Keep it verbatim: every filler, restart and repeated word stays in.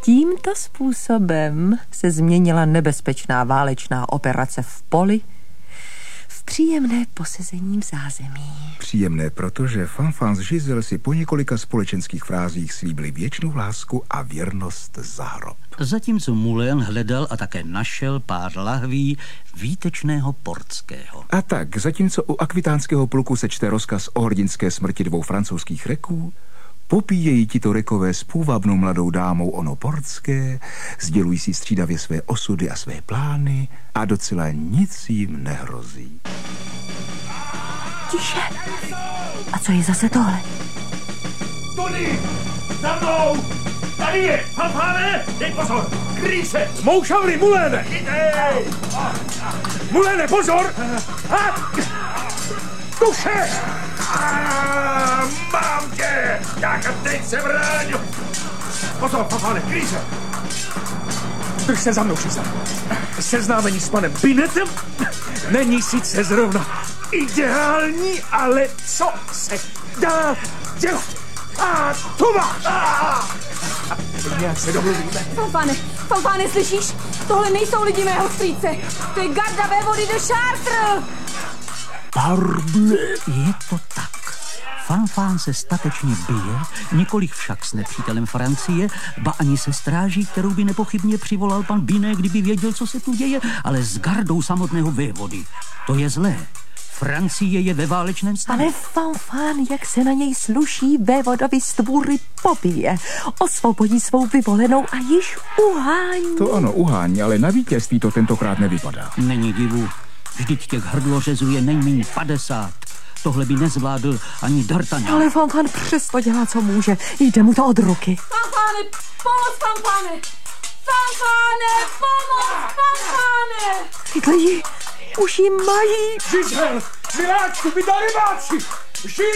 Tímto způsobem se změnila nebezpečná válečná operace v poli v příjemné posezení v zázemí. Příjemné, protože Fanfan s Giselle si po několika společenských frázích slíbili věčnou lásku a věrnost za hrob. Zatímco Moulin hledal a také našel pár lahví výtečného portského. A tak, zatímco u akvitánského pluku se čte rozkaz o hrdinské smrti dvou francouzských reků, popíjejí tito rekové s půvabnou mladou dámou ono portské, sdělují si střídavě své osudy a své plány a docela nic jim nehrozí. Tiše! A co je zase tohle? Tudy! Za mnou! Tady je! Fanfáne! Dej pozor! Kryj se! Mou šavry, Mouléne! Chytej! Mouléne, pozor! A! Duše! A, mám tě! Tak a teď se vráň! Pozor, Fanfáne, kryj se! Drž se za mnou, Giselle. Seznámení s panem Binetem není sice zrovna ideální, ale co se dá dělat? A tu máš! Nějak se domluvíme. Fanfáne, Fanfáne, slyšíš? Tohle nejsou lidi mého strýce. To je garda vévody de Chartres. Parble, je to tak. Fanfán se statečně bije, nikoliv však s nepřítelem Francie, ba ani se stráží, kterou by nepochybně přivolal pan Binet, kdyby věděl, co se tu děje, ale s gardou samotného vévody. To je zlé. Francie je ve válečném stavu. Ale Fanfán, jak se na něj sluší, vévodovi stvůry pobije, osvobodí svou vyvolenou a již uhání. To ano, uhání, ale na vítězství to tentokrát nevypadá. Není divu. Vždyť těch hrdlořezů je nejméně padesát. Tohle by nezvládl ani D'Artagnan. Ale Fanfán přesto dělá, co může. Jde mu to od ruky. Fanfáne, pomoc, Fanfáne! Fanfáne, pomoc, Fanfáne! Ty lidi už jí mají. Giselle, miláčku, vy darebáci! Giselle!